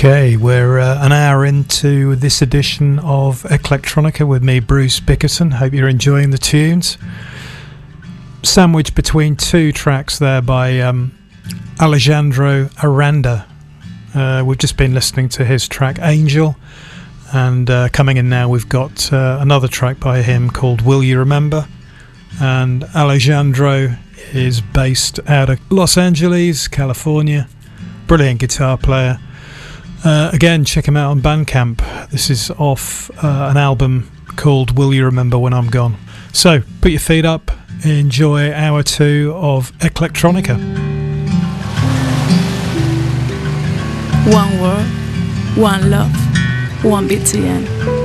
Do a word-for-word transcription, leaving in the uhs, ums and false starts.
Okay, we're uh, an hour into this edition of Eclectronica with me, Bruce Bickerson. Hope you're enjoying the tunes. Sandwiched between two tracks there by um, Alejandro Aranda. Uh, we've just been listening to his track Angel, and uh, coming in now we've got uh, another track by him called Will You Remember. And Alejandro is based out of Los Angeles, California. Brilliant guitar player. Uh, again, check him out on Bandcamp. This is off uh, an album called Will You Remember When I'm Gone. So, put your feet up, enjoy hour two of Eclectronica. One world, one love, one B T N.